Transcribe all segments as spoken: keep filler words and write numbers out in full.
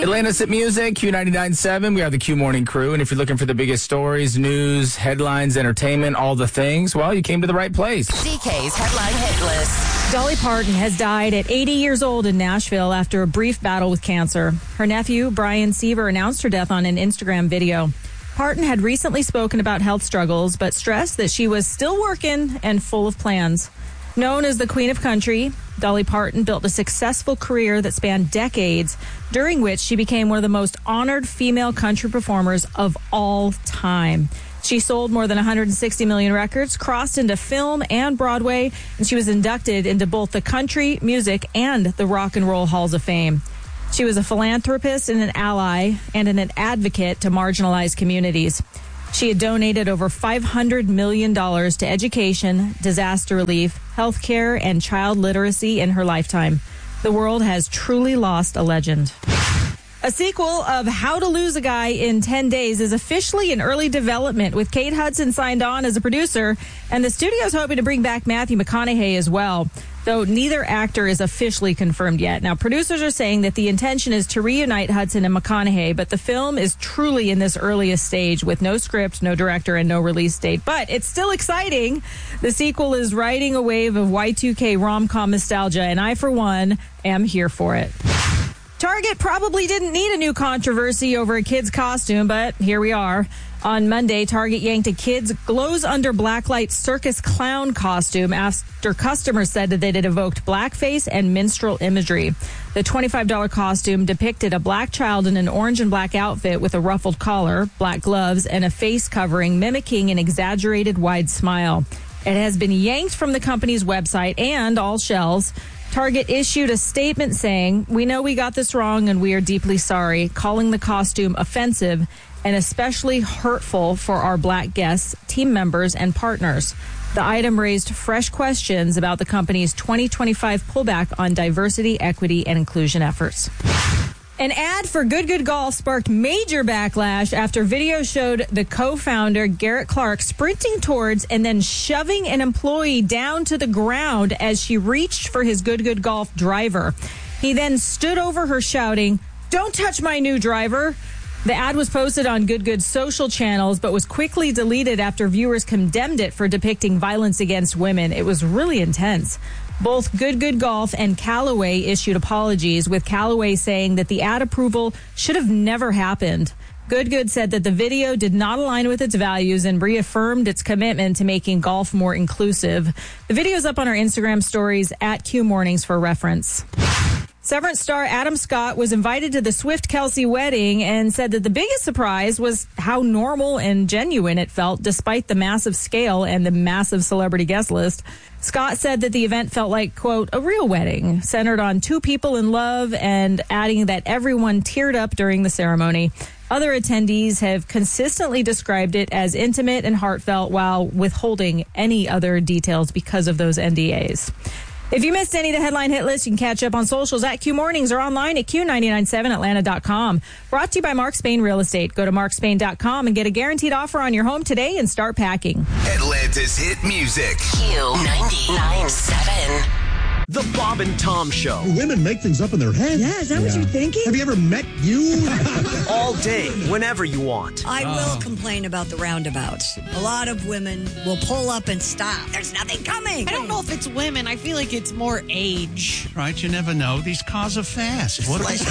Atlanta's Hit Music, Q ninety-nine point seven. We are the Q Morning Crew, and if you're looking for the biggest stories, news, headlines, entertainment, all the things, well, you came to the right place. D K's Headline Hit List. Dolly Parton has died at eighty years old in Nashville after a brief battle with cancer. Her nephew, Brian Seaver, announced her death on an Instagram video. Parton had recently spoken about health struggles, but stressed that she was still working and full of plans. Known as the Queen of Country, Dolly Parton built a successful career that spanned decades, during which she became one of the most honored female country performers of all time. She sold more than one hundred sixty million records, crossed into film and Broadway, and she was inducted into both the country music and the rock and roll halls of fame. She was a philanthropist and an ally and an advocate to marginalized communities. She had donated over five hundred million dollars to education, disaster relief, healthcare, and child literacy in her lifetime. The world has truly lost a legend. A sequel of How to Lose a Guy in ten days is officially in early development, with Kate Hudson signed on as a producer, and the studio's hoping to bring back Matthew McConaughey as well, though neither actor is officially confirmed yet. Now, producers are saying that the intention is to reunite Hudson and McConaughey, but the film is truly in this earliest stage with no script, no director, and no release date. But it's still exciting. The sequel is riding a wave of Y two K rom-com nostalgia, and I, for one, am here for it. Target probably didn't need a new controversy over a kid's costume, but here we are. On Monday, Target yanked a kid's glows-under blacklight circus clown costume after customers said that it had evoked blackface and minstrel imagery. The twenty-five dollars costume depicted a black child in an orange and black outfit with a ruffled collar, black gloves, and a face covering mimicking an exaggerated wide smile. It has been yanked from the company's website and all shelves. Target issued a statement saying, "We know we got this wrong and we are deeply sorry," calling the costume offensive and especially hurtful for our black guests, team members, and partners. The item raised fresh questions about the company's twenty twenty-five pullback on diversity, equity, and inclusion efforts. An ad for Good Good Golf sparked major backlash after video showed the co-founder, Garrett Clark, sprinting towards and then shoving an employee down to the ground as she reached for his Good Good Golf driver. He then stood over her shouting, "Don't touch my new driver." The ad was posted on Good Good's social channels, but was quickly deleted after viewers condemned it for depicting violence against women. It was really intense. Both Good Good Golf and Callaway issued apologies, with Callaway saying that the ad approval should have never happened. Good Good said that the video did not align with its values and reaffirmed its commitment to making golf more inclusive. The video is up on our Instagram stories at Q Mornings for reference. Severance star Adam Scott was invited to the Swift-Kelsey wedding and said that the biggest surprise was how normal and genuine it felt despite the massive scale and the massive celebrity guest list. Scott said that the event felt like, quote, a real wedding, centered on two people in love, and adding that everyone teared up during the ceremony. Other attendees have consistently described it as intimate and heartfelt while withholding any other details because of those N D As. If you missed any of the headline hit list, you can catch up on socials at Q Mornings or online at Q nine nine seven Atlanta dot com. Brought to you by Mark Spain Real Estate. Go to mark spain dot com and get a guaranteed offer on your home today and start packing. Atlanta's Hit Music. Q ninety-nine point seven. The Bob and Tom Show. Women make things up in their head. Yeah, is that yeah. what you're thinking? Have you ever met you? All day, whenever you want. I will oh. complain about the roundabouts. A lot of women will pull up and stop. There's nothing coming. I don't know if it's women. I feel like it's more age. Right, you never know. These cars are fast. What like,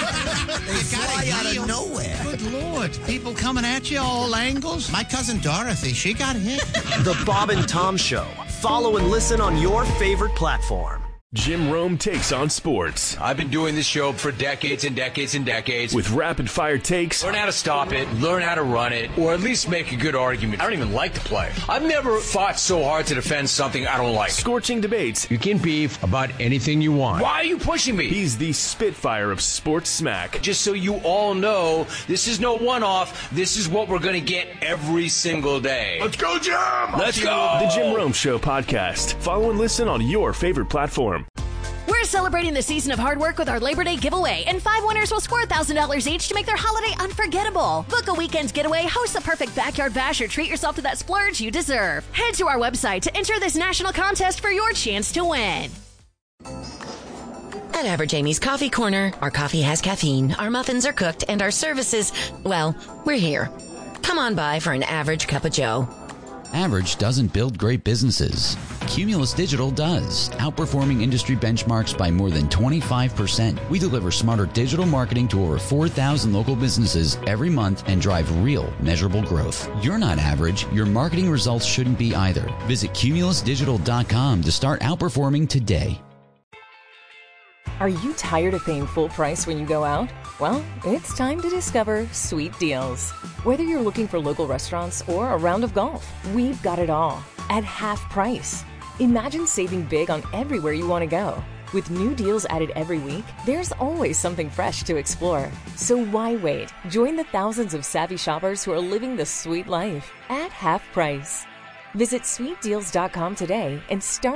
they fly out of nowhere. Good Lord. People coming at you all angles. My cousin Dorothy, she got hit. The Bob and Tom Show. Follow and listen on your favorite platform. Jim Rome takes on sports. I've been doing this show for decades and decades and decades. With rapid-fire takes. Learn how to stop it, learn how to run it, or at least make a good argument. I don't even like to play. I've never fought so hard to defend something I don't like. Scorching debates. You can beef about anything you want. Why are you pushing me? He's the Spitfire of sports smack. Just so you all know, this is no one-off. This is what we're going to get every single day. Let's go, Jim! Let's go! The Jim Rome Show podcast. Follow and listen on your favorite platform. We're celebrating the season of hard work with our Labor Day giveaway, and five winners will score one thousand dollars each to make their holiday unforgettable. Book a weekend's getaway, host a perfect backyard bash, or treat yourself to that splurge you deserve. Head to our website to enter this national contest for your chance to win. At Average Amy's Coffee Corner, our coffee has caffeine, our muffins are cooked, and our services, well, we're here. Come on by for an average cup of joe. Average doesn't build great businesses. Cumulus Digital does, outperforming industry benchmarks by more than twenty-five percent. We deliver smarter digital marketing to over four thousand local businesses every month and drive real, measurable growth. You're not average. Your marketing results shouldn't be either. Visit cumulus digital dot com to start outperforming today. Are you tired of paying full price when you go out? Well, it's time to discover Sweet Deals. Whether you're looking for local restaurants or a round of golf, we've got it all at half price. Imagine saving big on everywhere you want to go. With new deals added every week, there's always something fresh to explore. So why wait? Join the thousands of savvy shoppers who are living the sweet life at half price. Visit sweet deals dot com today and start